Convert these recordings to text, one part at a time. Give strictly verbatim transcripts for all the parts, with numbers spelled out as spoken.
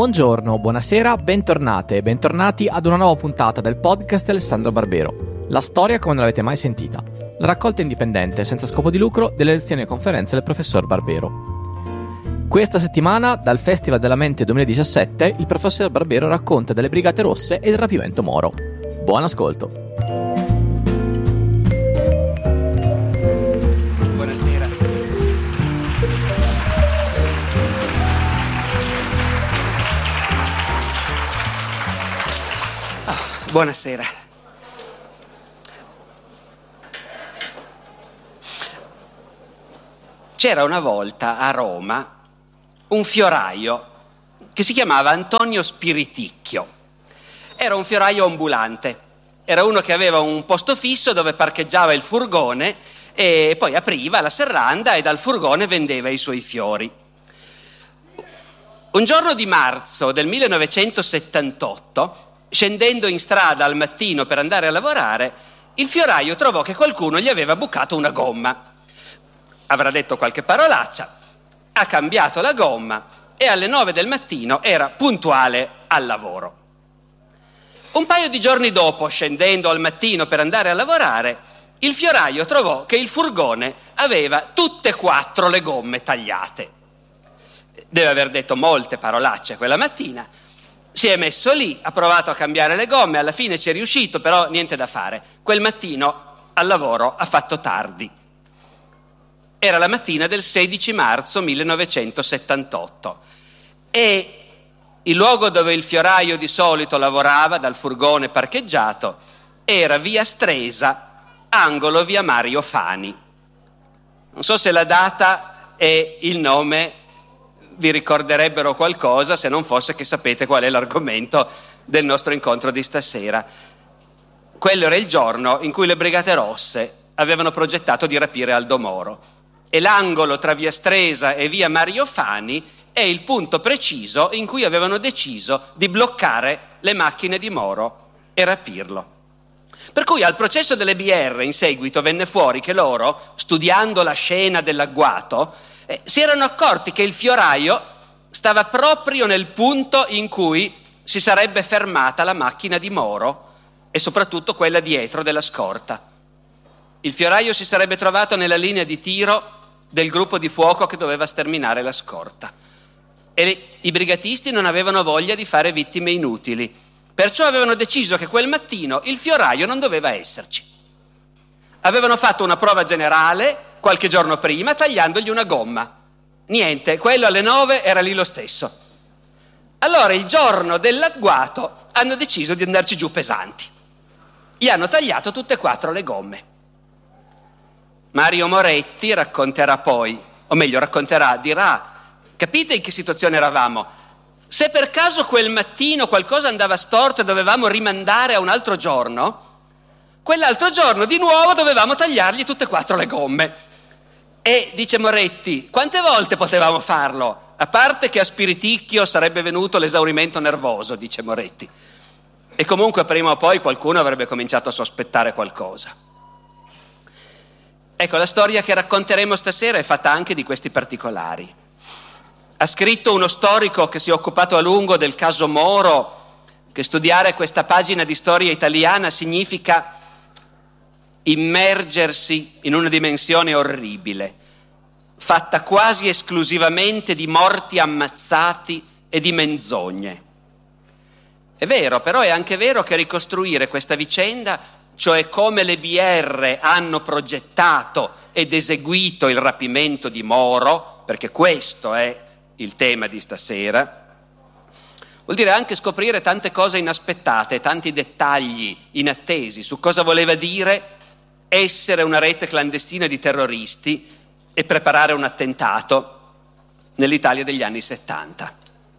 Buongiorno, buonasera, bentornate e bentornati ad una nuova puntata del podcast di Alessandro Barbero. La storia come non l'avete mai sentita. La raccolta indipendente, senza scopo di lucro, delle lezioni e conferenze del professor Barbero. Questa settimana, dal Festival della Mente duemiladiciassette, il professor Barbero racconta delle Brigate Rosse e del rapimento Moro. Buon ascolto! Buonasera. C'era una volta a Roma un fioraio che si chiamava Antonio Spiriticchio. Era un fioraio ambulante, era uno che aveva un posto fisso dove parcheggiava il furgone e poi apriva la serranda e dal furgone vendeva i suoi fiori. Un giorno di marzo del millenovecentosettantotto, scendendo in strada al mattino per andare a lavorare, il fioraio trovò che qualcuno gli aveva bucato una gomma. Avrà detto qualche parolaccia, ha cambiato la gomma e alle nove del mattino era puntuale al lavoro. Un paio di giorni dopo, scendendo al mattino per andare a lavorare, il fioraio trovò che il furgone aveva tutte e quattro le gomme tagliate. Deve aver detto molte parolacce quella mattina. Si è messo lì, ha provato a cambiare le gomme, alla fine ci è riuscito, però niente da fare. Quel mattino al lavoro ha fatto tardi. Era la mattina del sedici marzo millenovecentosettantotto e il luogo dove il fioraio di solito lavorava dal furgone parcheggiato era via Stresa, angolo via Mario Fani. Non so se la data e il nome vi ricorderebbero qualcosa, se non fosse che sapete qual è l'argomento del nostro incontro di stasera. Quello era il giorno in cui le Brigate Rosse avevano progettato di rapire Aldo Moro e l'angolo tra via Stresa e via Mario Fani è il punto preciso in cui avevano deciso di bloccare le macchine di Moro e rapirlo. Per cui al processo delle B R in seguito venne fuori che loro, studiando la scena dell'agguato, Eh, si erano accorti che il fioraio stava proprio nel punto in cui si sarebbe fermata la macchina di Moro e soprattutto quella dietro della scorta. Il fioraio si sarebbe trovato nella linea di tiro del gruppo di fuoco che doveva sterminare la scorta e le, i brigatisti non avevano voglia di fare vittime inutili, perciò avevano deciso che quel mattino il fioraio non doveva esserci. Avevano fatto una prova generale qualche giorno prima tagliandogli una gomma. Niente, quello alle nove era lì lo stesso. Allora il giorno dell'agguato hanno deciso di andarci giù pesanti. Gli hanno tagliato tutte e quattro le gomme. Mario Moretti racconterà poi, o meglio racconterà, dirà, capite in che situazione eravamo? Se per caso quel mattino qualcosa andava storto e dovevamo rimandare a un altro giorno, quell'altro giorno di nuovo dovevamo tagliargli tutte e quattro le gomme. E, dice Moretti, quante volte potevamo farlo? A parte che a Spiriticchio sarebbe venuto l'esaurimento nervoso, dice Moretti. E comunque prima o poi qualcuno avrebbe cominciato a sospettare qualcosa. Ecco, la storia che racconteremo stasera è fatta anche di questi particolari. Ha scritto uno storico che si è occupato a lungo del caso Moro, che studiare questa pagina di storia italiana significa immergersi in una dimensione orribile, fatta quasi esclusivamente di morti ammazzati e di menzogne. È vero, però è anche vero che ricostruire questa vicenda, cioè come le B R hanno progettato ed eseguito il rapimento di Moro, perché questo è il tema di stasera, vuol dire anche scoprire tante cose inaspettate, tanti dettagli inattesi su cosa voleva dire essere una rete clandestina di terroristi e preparare un attentato nell'Italia degli anni settanta.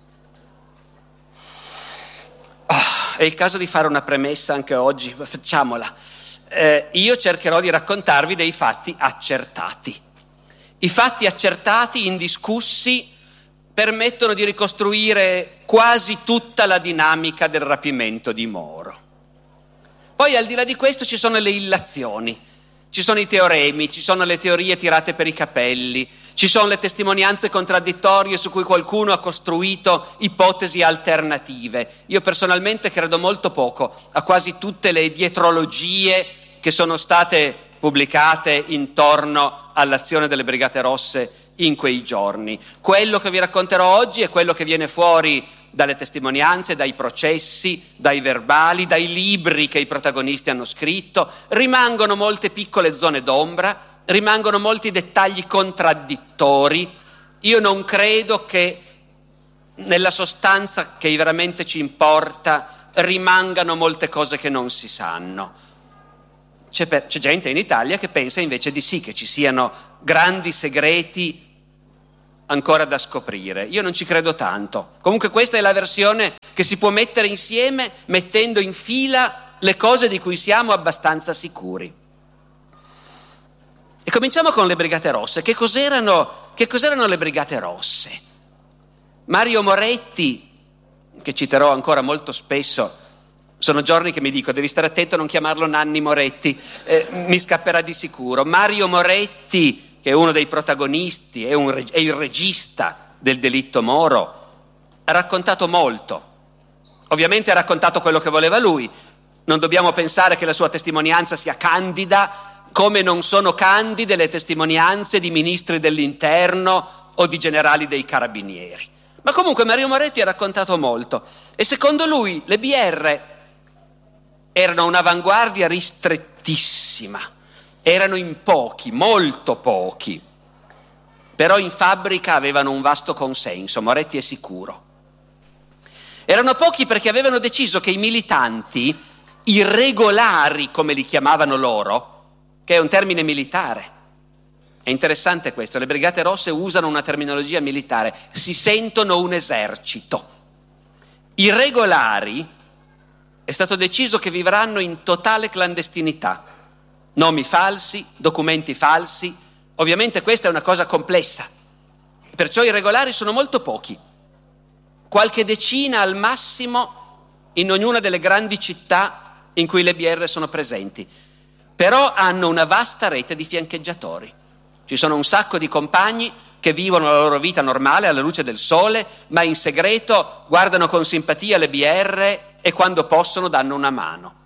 Oh, è il caso di fare una premessa anche oggi, facciamola. Eh, io cercherò di raccontarvi dei fatti accertati. I fatti accertati, indiscussi, permettono di ricostruire quasi tutta la dinamica del rapimento di Moro. Poi al di là di questo ci sono le illazioni, Ci sono i teoremi, ci sono le teorie tirate per i capelli, ci sono le testimonianze contraddittorie su cui qualcuno ha costruito ipotesi alternative. Io personalmente credo molto poco a quasi tutte le dietrologie che sono state pubblicate intorno all'azione delle Brigate Rosse in quei giorni. Quello che vi racconterò oggi è quello che viene fuori dalle testimonianze, dai processi, dai verbali, dai libri che i protagonisti hanno scritto. Rimangono molte piccole zone d'ombra, rimangono molti dettagli contraddittori. Io non credo che nella sostanza che veramente ci importa rimangano molte cose che non si sanno. C'è, per, c'è gente in Italia che pensa invece di sì, che ci siano grandi segreti ancora da scoprire. Io non ci credo tanto. Comunque questa è la versione che si può mettere insieme mettendo in fila le cose di cui siamo abbastanza sicuri. E cominciamo con le Brigate Rosse. Che cos'erano, che cos'erano le Brigate Rosse? Mario Moretti, che citerò ancora molto spesso, sono giorni che mi dico devi stare attento a non chiamarlo Nanni Moretti, eh, mi scapperà di sicuro. Mario Moretti, che è uno dei protagonisti, è, un, è il regista del Delitto Moro, ha raccontato molto. Ovviamente ha raccontato quello che voleva lui. Non dobbiamo pensare che la sua testimonianza sia candida, come non sono candide le testimonianze di ministri dell'interno o di generali dei carabinieri. Ma comunque Mario Moretti ha raccontato molto e secondo lui le B R erano un'avanguardia ristrettissima. Erano in pochi, molto pochi, però in fabbrica avevano un vasto consenso, Moretti è sicuro. Erano pochi perché avevano deciso che i militanti, i regolari come li chiamavano loro, che è un termine militare, è interessante questo, le Brigate Rosse usano una terminologia militare, si sentono un esercito. I regolari è stato deciso che vivranno in totale clandestinità. Nomi falsi, documenti falsi, ovviamente questa è una cosa complessa, perciò i regolari sono molto pochi, qualche decina al massimo in ognuna delle grandi città in cui le B R sono presenti, però hanno una vasta rete di fiancheggiatori, ci sono un sacco di compagni che vivono la loro vita normale alla luce del sole, ma in segreto guardano con simpatia le B R e quando possono danno una mano.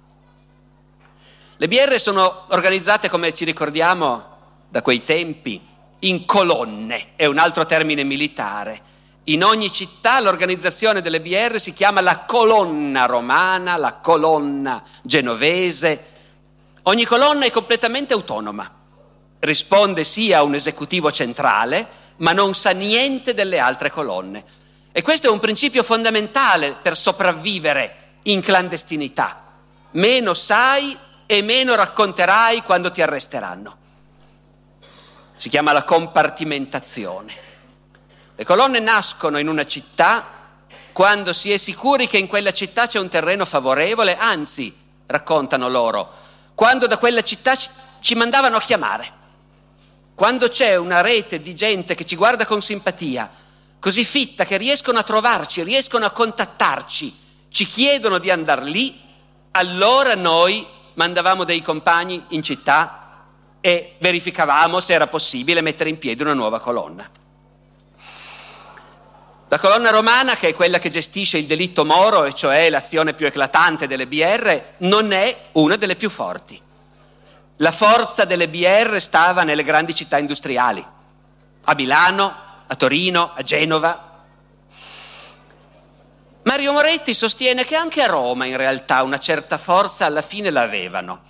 Le B R sono organizzate, come ci ricordiamo da quei tempi, in colonne, è un altro termine militare. In ogni città l'organizzazione delle B R si chiama la colonna romana, la colonna genovese. Ogni colonna è completamente autonoma, risponde sì a un esecutivo centrale, ma non sa niente delle altre colonne. E questo è un principio fondamentale per sopravvivere in clandestinità. Meno sai e meno racconterai quando ti arresteranno. Si chiama la compartimentazione. Le colonne nascono in una città quando si è sicuri che in quella città c'è un terreno favorevole, anzi, raccontano loro, quando da quella città ci, ci mandavano a chiamare. Quando c'è una rete di gente che ci guarda con simpatia, così fitta che riescono a trovarci, riescono a contattarci, ci chiedono di andare lì, allora noi mandavamo dei compagni in città e verificavamo se era possibile mettere in piedi una nuova colonna. La colonna romana, che è quella che gestisce il delitto Moro, e cioè l'azione più eclatante delle B R, non è una delle più forti. La forza delle B R stava nelle grandi città industriali, a Milano, a Torino, a Genova. Mario Moretti sostiene che anche a Roma in realtà una certa forza alla fine l'avevano.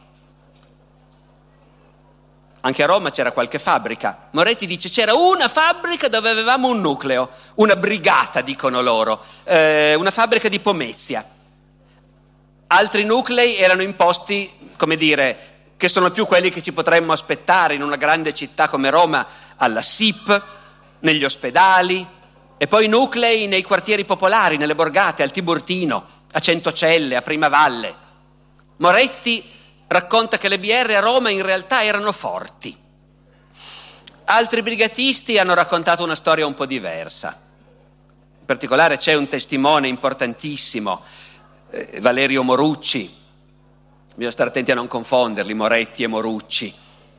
Anche a Roma c'era qualche fabbrica. Moretti dice c'era una fabbrica dove avevamo un nucleo, una brigata dicono loro, eh, una fabbrica di Pomezia. Altri nuclei erano in posti, come dire, che sono più quelli che ci potremmo aspettare in una grande città come Roma, alla S I P, negli ospedali, e poi nuclei nei quartieri popolari, nelle borgate, al Tiburtino, a Centocelle, a Primavalle. Moretti racconta che le B R a Roma in realtà erano forti. Altri brigatisti hanno raccontato una storia un po' diversa. In particolare c'è un testimone importantissimo, eh, Valerio Morucci. Bisogna stare attenti a non confonderli, Moretti e Morucci.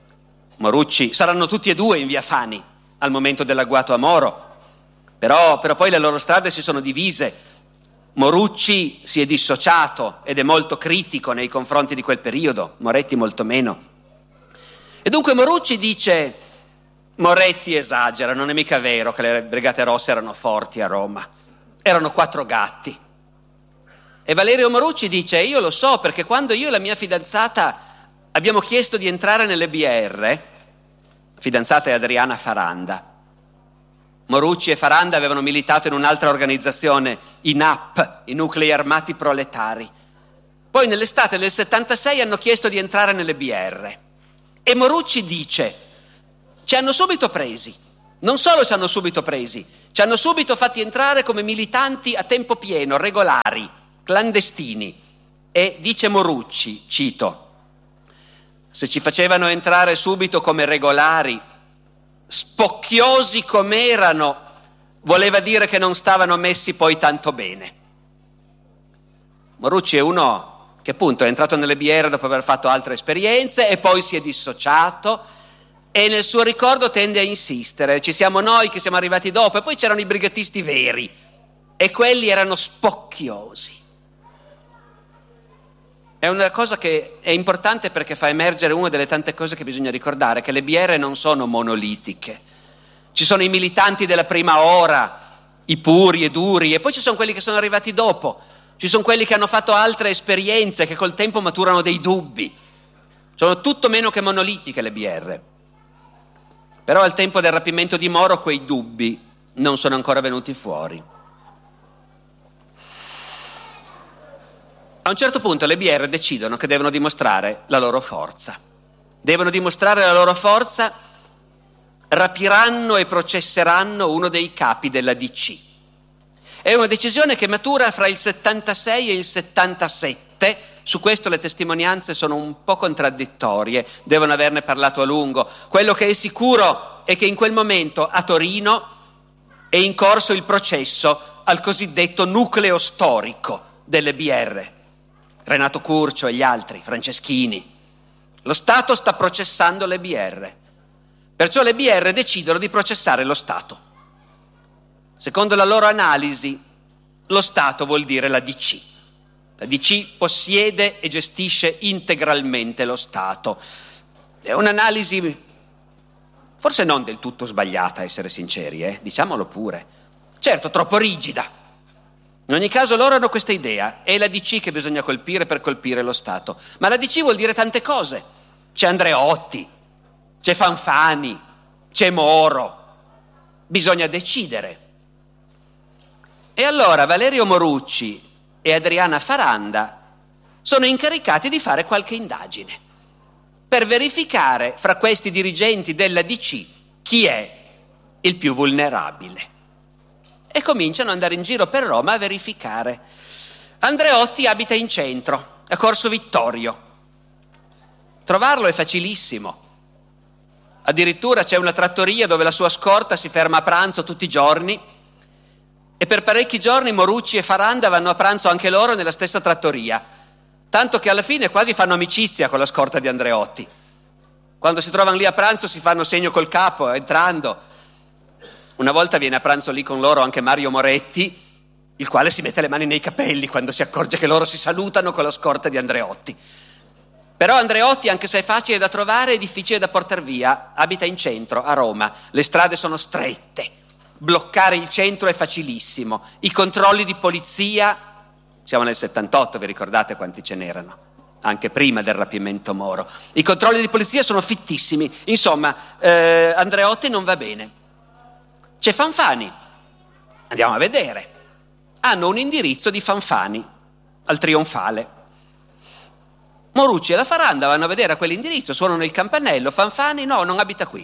Morucci, saranno tutti e due in via Fani al momento dell'agguato a Moro, però, però poi le loro strade si sono divise. Morucci si è dissociato ed è molto critico nei confronti di quel periodo, Moretti molto meno. E dunque Morucci dice: Moretti esagera, non è mica vero che le Brigate Rosse erano forti a Roma, erano quattro gatti. E Valerio Morucci dice: io lo so, perché quando io e la mia fidanzata abbiamo chiesto di entrare nelle B R, la fidanzata è Adriana Faranda, Morucci e Faranda avevano militato in un'altra organizzazione, i N A P, i Nuclei Armati Proletari. Poi nell'estate del settantasei hanno chiesto di entrare nelle B R e Morucci dice: ci hanno subito presi, non solo ci hanno subito presi, ci hanno subito fatti entrare come militanti a tempo pieno, regolari, clandestini. E dice Morucci, cito: se ci facevano entrare subito come regolari, spocchiosi com'erano, voleva dire che non stavano messi poi tanto bene. Morucci è uno che appunto è entrato nelle B R dopo aver fatto altre esperienze e poi si è dissociato, e nel suo ricordo tende a insistere: ci siamo noi che siamo arrivati dopo, e poi c'erano i brigatisti veri e quelli erano spocchiosi. È una cosa che è importante perché fa emergere una delle tante cose che bisogna ricordare, che le B R non sono monolitiche. Ci sono i militanti della prima ora, i puri e duri, e poi ci sono quelli che sono arrivati dopo, ci sono quelli che hanno fatto altre esperienze, che col tempo maturano dei dubbi. Sono tutto meno che monolitiche le B R. Però al tempo del rapimento di Moro quei dubbi non sono ancora venuti fuori. A un certo punto le B R decidono che devono dimostrare la loro forza. Devono dimostrare la loro forza, rapiranno e processeranno uno dei capi della D C. È una decisione che matura fra il settantasei e il settantasette, su questo le testimonianze sono un po' contraddittorie, devono averne parlato a lungo. Quello che è sicuro è che in quel momento a Torino è in corso il processo al cosiddetto nucleo storico delle B R. Renato Curcio e gli altri, Franceschini. Lo Stato sta processando le B R. Perciò le B R decidono di processare lo Stato. Secondo la loro analisi, lo Stato vuol dire la D C. La D C possiede e gestisce integralmente lo Stato. È un'analisi forse non del tutto sbagliata, a essere sinceri, eh? Diciamolo pure. Certo, troppo rigida. In ogni caso loro hanno questa idea: è la D C che bisogna colpire per colpire lo Stato. Ma la D C vuol dire tante cose. C'è Andreotti, c'è Fanfani, c'è Moro. Bisogna decidere. E allora Valerio Morucci e Adriana Faranda sono incaricati di fare qualche indagine per verificare fra questi dirigenti della D C chi è il più vulnerabile. E cominciano ad andare in giro per Roma a verificare. Andreotti abita in centro, a Corso Vittorio. Trovarlo è facilissimo. Addirittura c'è una trattoria dove la sua scorta si ferma a pranzo tutti i giorni, e per parecchi giorni Morucci e Faranda vanno a pranzo anche loro nella stessa trattoria, tanto che alla fine quasi fanno amicizia con la scorta di Andreotti. Quando si trovano lì a pranzo si fanno segno col capo entrando. Una volta viene a pranzo lì con loro anche Mario Moretti, il quale si mette le mani nei capelli quando si accorge che loro si salutano con la scorta di Andreotti. Però Andreotti, anche se è facile da trovare, è difficile da portare via. Abita in centro, a Roma. Le strade sono strette. Bloccare il centro è facilissimo. I controlli di polizia, siamo nel settantotto, vi ricordate quanti ce n'erano? Anche prima del rapimento Moro. I controlli di polizia sono fittissimi. Insomma, eh, Andreotti non va bene. C'è Fanfani, andiamo a vedere. Hanno un indirizzo di Fanfani al Trionfale. Morucci e la Faranda vanno a vedere a quell'indirizzo, suonano il campanello. Fanfani no, non abita qui.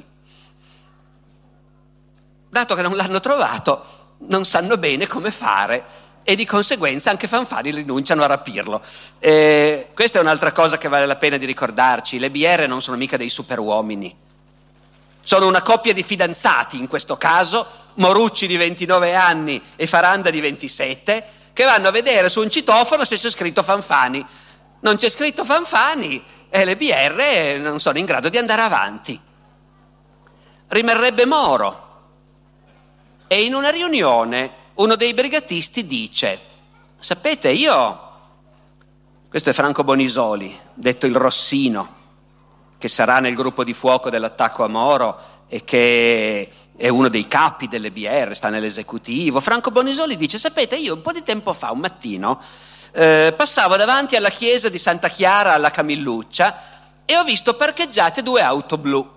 Dato che non l'hanno trovato, non sanno bene come fare e di conseguenza anche Fanfani rinunciano a rapirlo. Eh, questa è un'altra cosa che vale la pena di ricordarci: le B R non sono mica dei superuomini. Sono una coppia di fidanzati, in questo caso, Morucci di ventinove anni e Faranda di ventisette, che vanno a vedere su un citofono se c'è scritto Fanfani. Non c'è scritto Fanfani e le B R non sono in grado di andare avanti. rimarrebbe Moro. E in una riunione uno dei brigatisti dice: sapete, io, questo è Franco Bonisoli, detto il Rossino, che sarà nel gruppo di fuoco dell'attacco a Moro e che è uno dei capi delle B R, sta nell'esecutivo. Franco Bonisoli dice: sapete, io un po' di tempo fa, un mattino, eh, passavo davanti alla chiesa di Santa Chiara alla Camilluccia e ho visto parcheggiate due auto blu.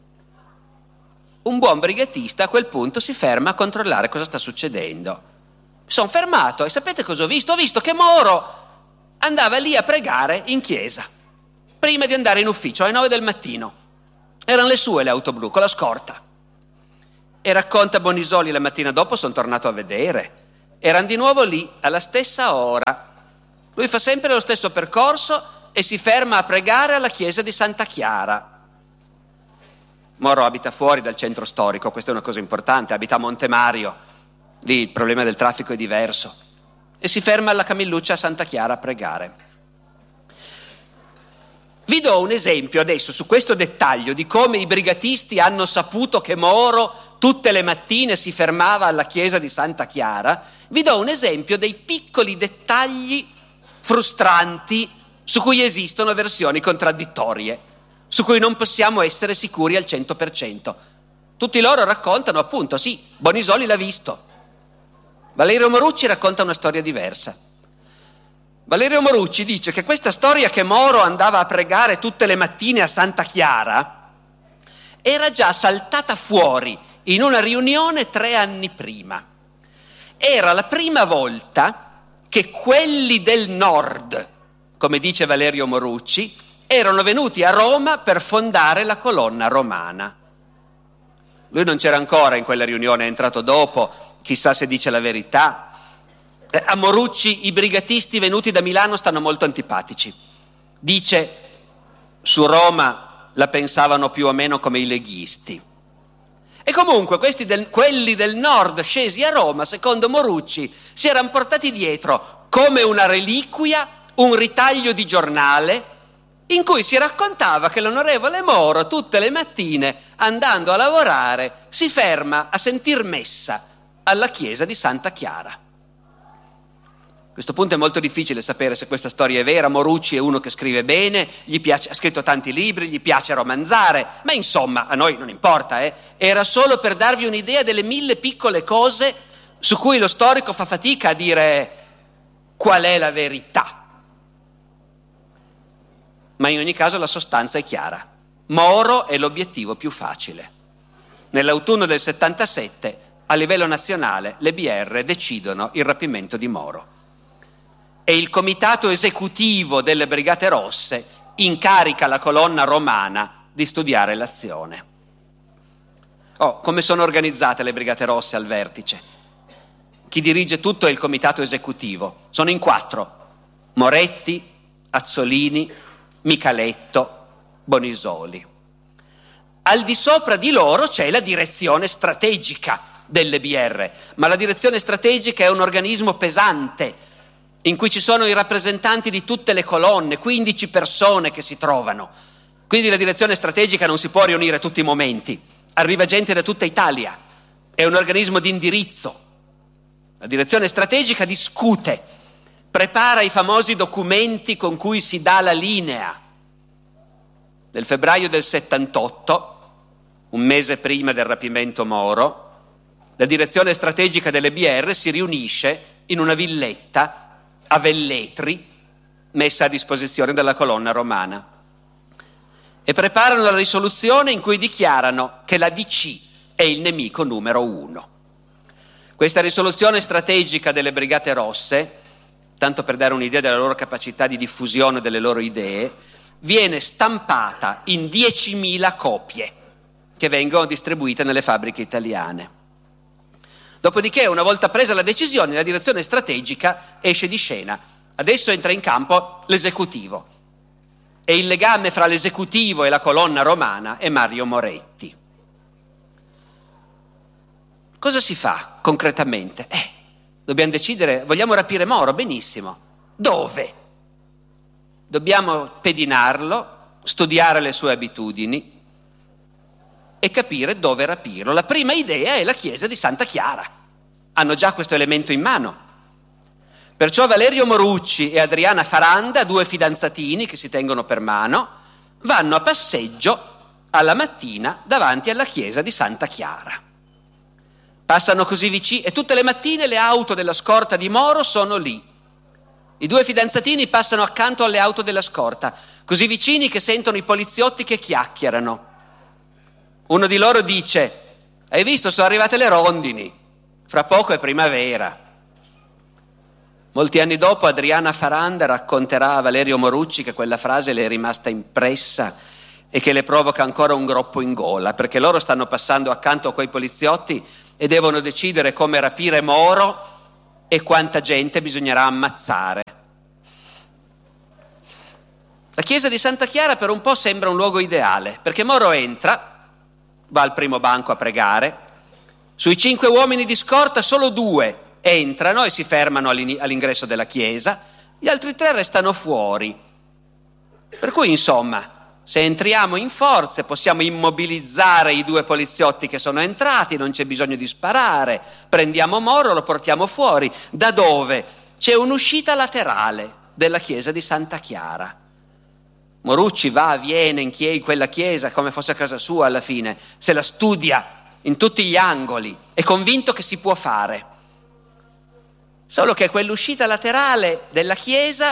Un buon brigatista a quel punto si ferma a controllare cosa sta succedendo. Mi sono fermato e sapete cosa ho visto? Ho visto che Moro andava lì a pregare in chiesa prima di andare in ufficio alle nove del mattino. Erano le sue le auto blu con la scorta. E racconta Bonisoli, la mattina dopo sono tornato a vedere, erano di nuovo lì alla stessa ora. Lui fa sempre lo stesso percorso e si ferma a pregare alla chiesa di Santa Chiara. Moro abita fuori dal centro storico, questa è una cosa importante, abita a Monte Mario, lì il problema del traffico è diverso, e si ferma alla Camilluccia a Santa Chiara a pregare. Vi do un esempio adesso su questo dettaglio di come i brigatisti hanno saputo che Moro tutte le mattine si fermava alla chiesa di Santa Chiara. Vi do un esempio dei piccoli dettagli frustranti su cui esistono versioni contraddittorie, su cui non possiamo essere sicuri al cento per cento. Tutti loro raccontano appunto, sì, Bonisoli l'ha visto. Valerio Morucci racconta una storia diversa. Valerio Morucci dice che questa storia che Moro andava a pregare tutte le mattine a Santa Chiara era già saltata fuori in una riunione tre anni prima. Era la prima volta che quelli del nord, come dice Valerio Morucci, erano venuti a Roma per fondare la colonna romana. Lui non c'era ancora in quella riunione, è entrato dopo, chissà se dice la verità. Eh, a Morucci i brigatisti venuti da Milano stanno molto antipatici. Dice, su Roma la pensavano più o meno come i leghisti. E comunque questi del, quelli del nord scesi a Roma, secondo Morucci, si erano portati dietro come una reliquia un ritaglio di giornale in cui si raccontava che l'onorevole Moro tutte le mattine, andando a lavorare, si ferma a sentir messa alla chiesa di Santa Chiara. A questo punto è molto difficile sapere se questa storia è vera. Morucci è uno che scrive bene, gli piace, ha scritto tanti libri, gli piace romanzare, ma insomma a noi non importa, eh? Era solo per darvi un'idea delle mille piccole cose su cui lo storico fa fatica a dire qual è la verità. Ma in ogni caso la sostanza è chiara. Moro è l'obiettivo più facile. Nell'autunno del settantasette, a livello nazionale, le B R decidono il rapimento di Moro. E il comitato esecutivo delle Brigate Rosse incarica la colonna romana di studiare l'azione. Oh, come sono organizzate le Brigate Rosse al vertice? Chi dirige tutto è il comitato esecutivo. Sono in quattro: Moretti, Azzolini, Micaletto, Bonisoli. Al di sopra di loro c'è la direzione strategica delle B R, ma la direzione strategica è un organismo pesante in cui ci sono i rappresentanti di tutte le colonne, quindici persone che si trovano. Quindi la direzione strategica non si può riunire tutti i momenti, arriva gente da tutta Italia, è un organismo di indirizzo. La direzione strategica discute, prepara i famosi documenti con cui si dà la linea. Nel febbraio del settantotto, un mese prima del rapimento Moro, la direzione strategica delle B R si riunisce in una villetta a Velletri, messa a disposizione della colonna romana, e preparano la risoluzione in cui dichiarano che la D C è il nemico numero uno. Questa risoluzione strategica delle Brigate Rosse, tanto per dare un'idea della loro capacità di diffusione delle loro idee, viene stampata in diecimila copie che vengono distribuite nelle fabbriche italiane. Dopodiché, una volta presa la decisione, la direzione strategica esce di scena. Adesso entra in campo l'esecutivo. E il legame fra l'esecutivo e la colonna romana è Mario Moretti. Cosa si fa concretamente? Eh, dobbiamo decidere, vogliamo rapire Moro? Benissimo. Dove? Dobbiamo pedinarlo, studiare le sue abitudini, e capire dove rapirlo. La prima idea è la chiesa di Santa Chiara. Hanno già questo elemento in mano. Perciò Valerio Morucci e Adriana Faranda, due fidanzatini che si tengono per mano, vanno a passeggio alla mattina davanti alla chiesa di Santa Chiara. Passano così vicini e tutte le mattine le auto della scorta di Moro sono lì. I due fidanzatini passano accanto alle auto della scorta, così vicini che sentono i poliziotti che chiacchierano. Uno di loro dice: hai visto, sono arrivate le rondini, fra poco è primavera. Molti anni dopo Adriana Faranda racconterà a Valerio Morucci che quella frase le è rimasta impressa e che le provoca ancora un groppo in gola, perché loro stanno passando accanto a quei poliziotti e devono decidere come rapire Moro e quanta gente bisognerà ammazzare. La chiesa di Santa Chiara per un po' sembra un luogo ideale, perché Moro entra, va al primo banco a pregare, sui cinque uomini di scorta solo due entrano e si fermano all'ingresso della chiesa, gli altri tre restano fuori. Per cui, insomma, se entriamo in forze possiamo immobilizzare i due poliziotti che sono entrati, non c'è bisogno di sparare, prendiamo Moro, lo portiamo fuori. Da dove? C'è un'uscita laterale della chiesa di Santa Chiara. Morucci va, viene in, chie- in quella chiesa come fosse a casa sua alla fine, se la studia in tutti gli angoli, è convinto che si può fare. Solo che quell'uscita laterale della chiesa,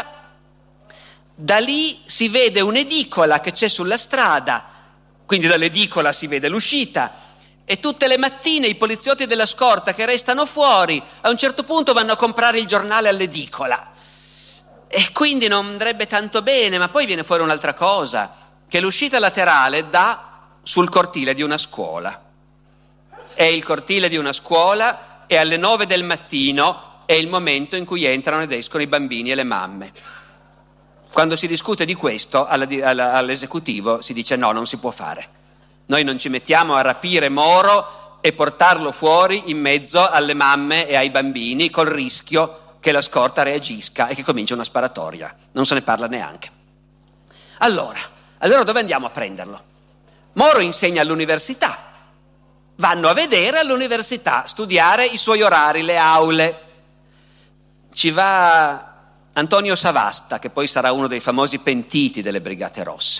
da lì si vede un'edicola che c'è sulla strada, quindi dall'edicola si vede l'uscita, e tutte le mattine i poliziotti della scorta che restano fuori a un certo punto vanno a comprare il giornale all'edicola. E quindi non andrebbe tanto bene, ma poi viene fuori un'altra cosa, che l'uscita laterale dà sul cortile di una scuola. È il cortile di una scuola e alle nove del mattino è il momento in cui entrano ed escono i bambini e le mamme. Quando si discute di questo alla, alla, all'esecutivo si dice no, non si può fare. Noi non ci mettiamo a rapire Moro e portarlo fuori in mezzo alle mamme e ai bambini col rischio che la scorta reagisca e che comincia una sparatoria. Non se ne parla neanche. Allora, allora dove andiamo a prenderlo? Moro insegna all'università. Vanno a vedere all'università, studiare i suoi orari, le aule. Ci va Antonio Savasta, che poi sarà uno dei famosi pentiti delle Brigate Rosse.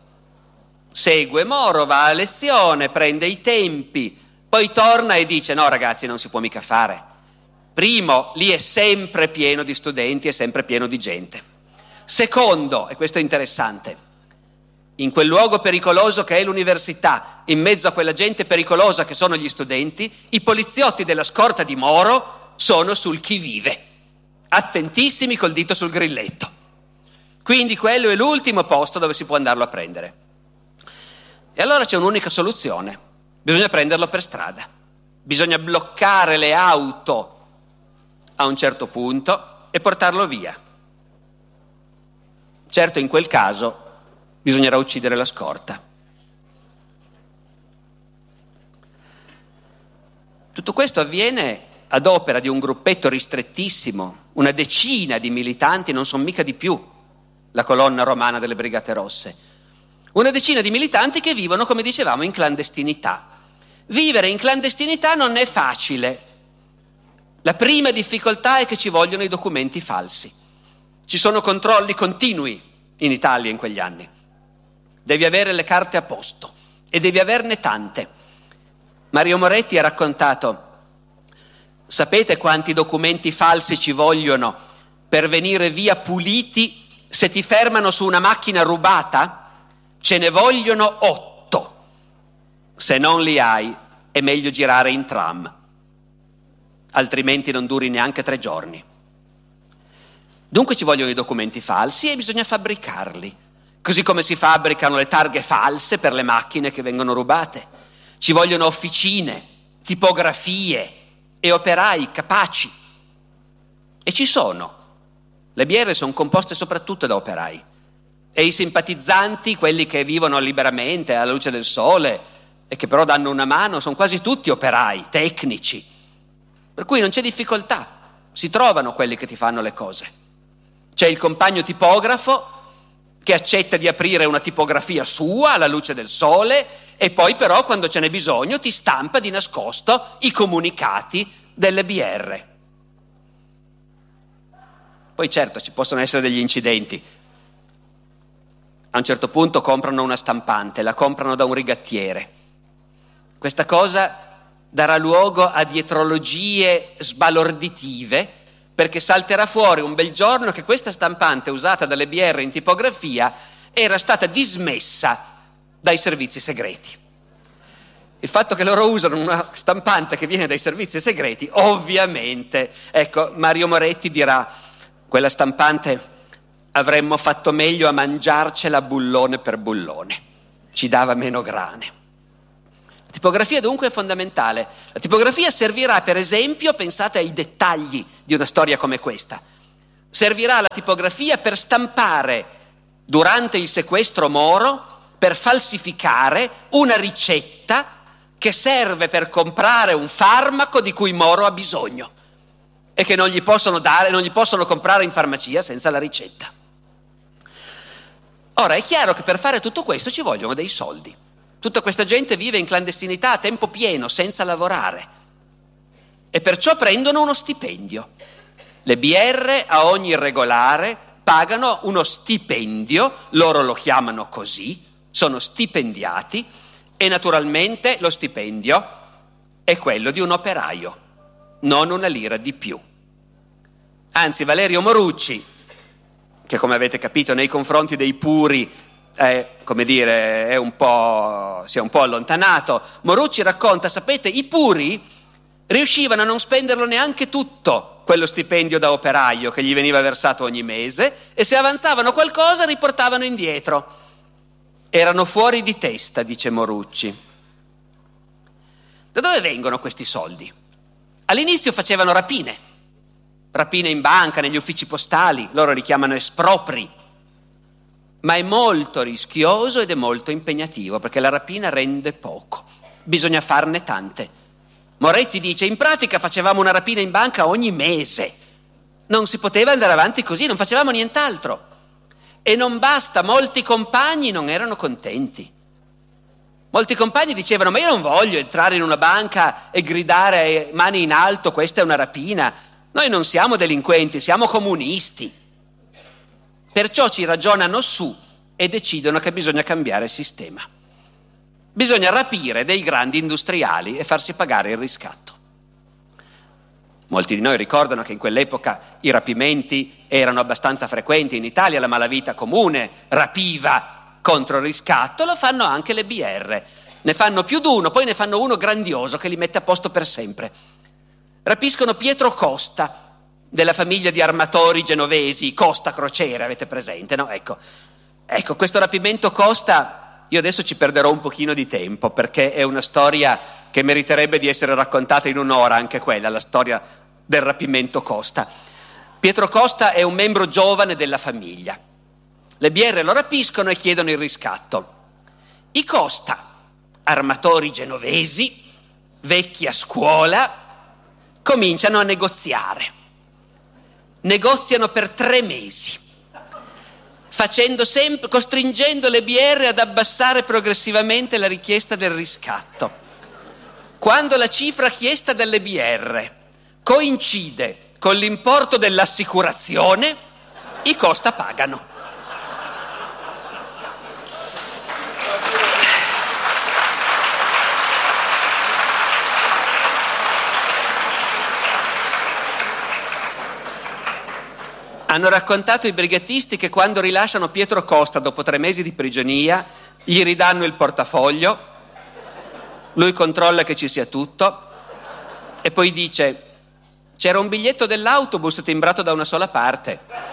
Segue Moro, va a lezione, prende i tempi, poi torna e dice no ragazzi, non si può mica fare. Primo, lì è sempre pieno di studenti, è sempre pieno di gente. Secondo, e questo è interessante, in quel luogo pericoloso che è l'università, in mezzo a quella gente pericolosa che sono gli studenti, i poliziotti della scorta di Moro sono sul chi vive, attentissimi col dito sul grilletto. Quindi quello è l'ultimo posto dove si può andarlo a prendere. E allora c'è un'unica soluzione, bisogna prenderlo per strada, bisogna bloccare le auto a un certo punto e portarlo via. Certo, in quel caso bisognerà uccidere la scorta. Tutto questo avviene ad opera di un gruppetto ristrettissimo, una decina di militanti, non sono mica di più la colonna romana delle Brigate Rosse, una decina di militanti che vivono, come dicevamo, in clandestinità. Vivere in clandestinità non è facile. La prima difficoltà è che ci vogliono i documenti falsi. Ci sono controlli continui in Italia in quegli anni. Devi avere le carte a posto e devi averne tante. Mario Moretti ha raccontato: sapete quanti documenti falsi ci vogliono per venire via puliti se ti fermano su una macchina rubata? Ce ne vogliono otto. Se non li hai è meglio girare in tram, altrimenti non duri neanche tre giorni. Dunque ci vogliono i documenti falsi e bisogna fabbricarli, così come si fabbricano le targhe false per le macchine che vengono rubate. Ci vogliono officine, tipografie e operai capaci. E ci sono. Le biere sono composte soprattutto da operai. E i simpatizzanti, quelli che vivono liberamente alla luce del sole e che però danno una mano, sono quasi tutti operai, tecnici. Per cui non c'è difficoltà, si trovano quelli che ti fanno le cose. C'è il compagno tipografo che accetta di aprire una tipografia sua alla luce del sole e poi però quando ce n'è bisogno ti stampa di nascosto i comunicati delle B R. Poi certo ci possono essere degli incidenti. A un certo punto comprano una stampante, la comprano da un rigattiere. Questa cosa darà luogo a dietrologie sbalorditive, perché salterà fuori un bel giorno che questa stampante usata dalle B R in tipografia era stata dismessa dai servizi segreti. Il fatto che loro usano una stampante che viene dai servizi segreti, ovviamente, ecco, Mario Moretti dirà, quella stampante avremmo fatto meglio a mangiarcela bullone per bullone, ci dava meno grane. La tipografia dunque è fondamentale. La tipografia servirà, per esempio, pensate ai dettagli di una storia come questa, servirà la tipografia per stampare durante il sequestro Moro, per falsificare una ricetta che serve per comprare un farmaco di cui Moro ha bisogno e che non gli possono dare, non gli possono comprare in farmacia senza la ricetta. Ora è chiaro che per fare tutto questo ci vogliono dei soldi. Tutta questa gente vive in clandestinità a tempo pieno, senza lavorare, e perciò prendono uno stipendio. Le B R a ogni irregolare pagano uno stipendio, loro lo chiamano così, sono stipendiati, e naturalmente lo stipendio è quello di un operaio, non una lira di più. Anzi, Valerio Morucci, che come avete capito nei confronti dei puri è, come dire, è un po', si è un po' allontanato, Morucci racconta, sapete, i puri riuscivano a non spenderlo neanche tutto, quello stipendio da operaio che gli veniva versato ogni mese, e se avanzavano qualcosa riportavano indietro. Erano fuori di testa, dice Morucci. Da dove vengono questi soldi? All'inizio facevano rapine, rapine in banca, negli uffici postali, loro li chiamano espropri, ma è molto rischioso ed è molto impegnativo, perché la rapina rende poco, bisogna farne tante. Moretti dice, in pratica facevamo una rapina in banca ogni mese, non si poteva andare avanti così, non facevamo nient'altro. E non basta, molti compagni non erano contenti. Molti compagni dicevano, ma io non voglio entrare in una banca e gridare mani in alto, questa è una rapina. Noi non siamo delinquenti, siamo comunisti. Perciò ci ragionano su e decidono che bisogna cambiare sistema. Bisogna rapire dei grandi industriali e farsi pagare il riscatto. Molti di noi ricordano che in quell'epoca i rapimenti erano abbastanza frequenti in Italia, la malavita comune rapiva contro riscatto, lo fanno anche le B R. Ne fanno più di uno, poi ne fanno uno grandioso che li mette a posto per sempre. Rapiscono Pietro Costa, della famiglia di armatori genovesi, Costa Crociere, avete presente, no? Ecco, ecco, questo rapimento Costa, io adesso ci perderò un pochino di tempo, perché è una storia che meriterebbe di essere raccontata in un'ora, anche quella, la storia del rapimento Costa. Pietro Costa è un membro giovane della famiglia. Le B R lo rapiscono e chiedono il riscatto. I Costa, armatori genovesi, vecchi a scuola, cominciano a negoziare. Negoziano per tre mesi, facendo sempre, costringendo le B R ad abbassare progressivamente la richiesta del riscatto. Quando la cifra chiesta dalle B R coincide con l'importo dell'assicurazione, i Costa pagano. Hanno raccontato i brigatisti che quando rilasciano Pietro Costa dopo tre mesi di prigionia, gli ridanno il portafoglio, lui controlla che ci sia tutto e poi dice: c'era un biglietto dell'autobus timbrato da una sola parte.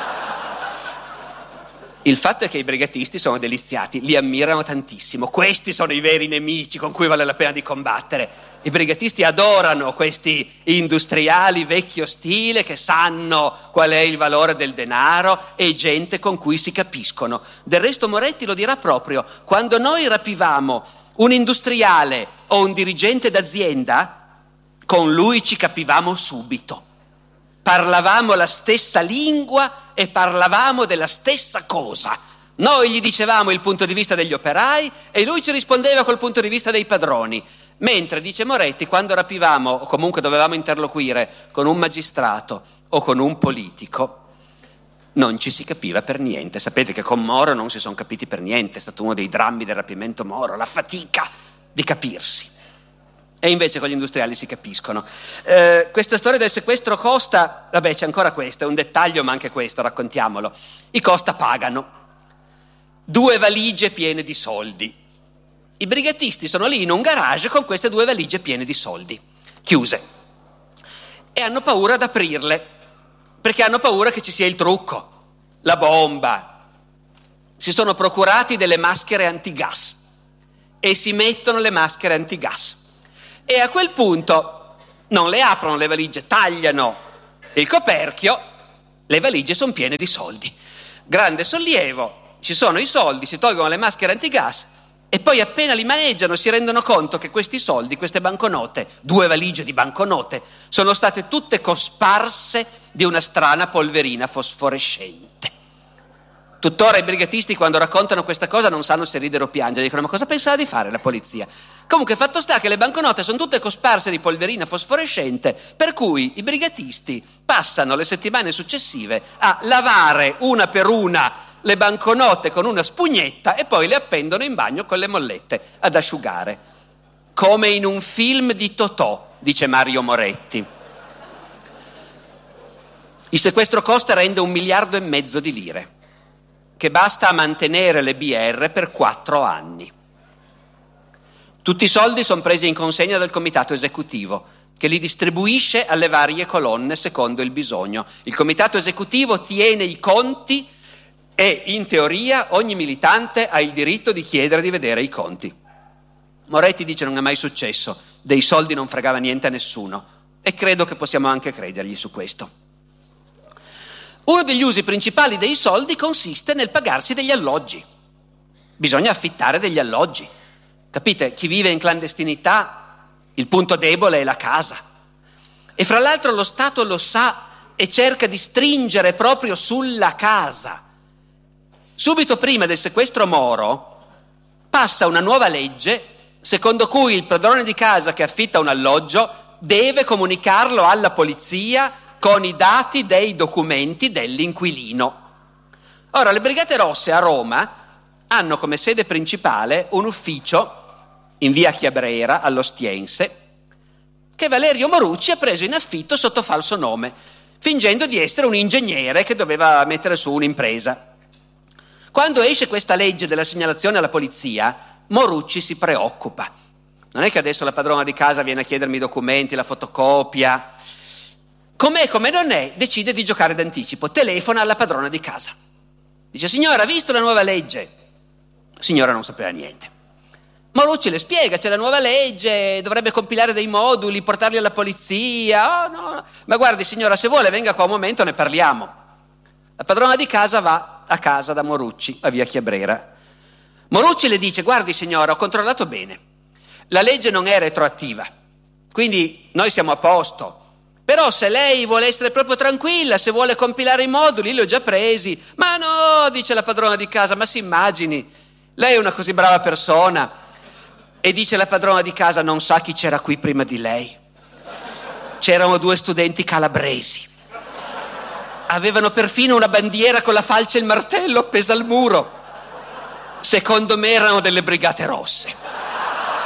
Il fatto è che i brigatisti sono deliziati, li ammirano tantissimo. Questi sono i veri nemici con cui vale la pena di combattere. I brigatisti adorano questi industriali vecchio stile che sanno qual è il valore del denaro e gente con cui si capiscono. Del resto Moretti lo dirà proprio: quando noi rapivamo un industriale o un dirigente d'azienda, con lui ci capivamo subito. Parlavamo la stessa lingua e parlavamo della stessa cosa, Noi gli dicevamo il punto di vista degli operai e lui ci rispondeva col punto di vista dei padroni. Mentre, dice Moretti, quando rapivamo o comunque dovevamo interloquire con un magistrato o con un politico, non ci si capiva per niente. Sapete che con Moro non si sono capiti per niente, è stato uno dei drammi del rapimento Moro, la fatica di capirsi. E invece con gli industriali si capiscono. Eh, questa storia del sequestro Costa, vabbè, c'è ancora questo, è un dettaglio, ma anche questo, raccontiamolo. I Costa pagano due valigie piene di soldi. I brigatisti sono lì in un garage con queste due valigie piene di soldi, chiuse, e hanno paura ad aprirle, perché hanno paura che ci sia il trucco, la bomba. Si sono procurati delle maschere antigas e si mettono le maschere antigas. E a quel punto non le aprono le valigie, tagliano il coperchio, le valigie sono piene di soldi. Grande sollievo, ci sono i soldi, si tolgono le maschere antigas e poi appena li maneggiano si rendono conto che questi soldi, queste banconote, due valigie di banconote, sono state tutte cosparse di una strana polverina fosforescente. Tuttora i brigatisti, quando raccontano questa cosa, non sanno se ridere o piangere, dicono: ma cosa pensava di fare la polizia? Comunque fatto sta che le banconote sono tutte cosparse di polverina fosforescente, per cui i brigatisti passano le settimane successive a lavare una per una le banconote con una spugnetta e poi le appendono in bagno con le mollette ad asciugare, come in un film di Totò, dice Mario Moretti. Il sequestro Costa rende un miliardo e mezzo di lire, che basta a mantenere le B R per quattro anni. Tutti i soldi sono presi in consegna dal comitato esecutivo, che li distribuisce alle varie colonne secondo il bisogno. Il comitato esecutivo tiene i conti e, in teoria, ogni militante ha il diritto di chiedere di vedere i conti. Moretti dice: non è mai successo, dei soldi non fregava niente a nessuno, e credo che possiamo anche credergli su questo. Uno degli usi principali dei soldi consiste nel pagarsi degli alloggi. Bisogna affittare degli alloggi. Capite? Chi vive in clandestinità, il punto debole è la casa. E fra l'altro lo Stato lo sa e cerca di stringere proprio sulla casa. Subito prima del sequestro Moro passa una nuova legge secondo cui il padrone di casa che affitta un alloggio deve comunicarlo alla polizia con i dati dei documenti dell'inquilino. Ora, le Brigate Rosse a Roma hanno come sede principale un ufficio in via Chiabrera, all'Ostiense, che Valerio Morucci ha preso in affitto sotto falso nome, fingendo di essere un ingegnere che doveva mettere su un'impresa. Quando esce questa legge della segnalazione alla polizia, Morucci si preoccupa. Non è che adesso la padrona di casa viene a chiedermi i documenti, la fotocopia. Com'è, come non è, decide di giocare d'anticipo, telefona alla padrona di casa. Dice: signora, ha visto la nuova legge? La signora non sapeva niente. Morucci le spiega: c'è la nuova legge, dovrebbe compilare dei moduli, portarli alla polizia. Oh, no, no. Ma guardi signora, se vuole venga qua un momento, ne parliamo. La padrona di casa va a casa da Morucci, a via Chiabrera. Morucci le dice: guardi signora, ho controllato bene, la legge non è retroattiva, quindi noi siamo a posto. Però se lei vuole essere proprio tranquilla, se vuole compilare i moduli, li ho già presi. Ma no, dice la padrona di casa, ma si immagini, lei è una così brava persona. E dice la padrona di casa: non sa chi c'era qui prima di lei. C'erano due studenti calabresi. Avevano perfino una bandiera con la falce e il martello appesa al muro. Secondo me erano delle Brigate Rosse.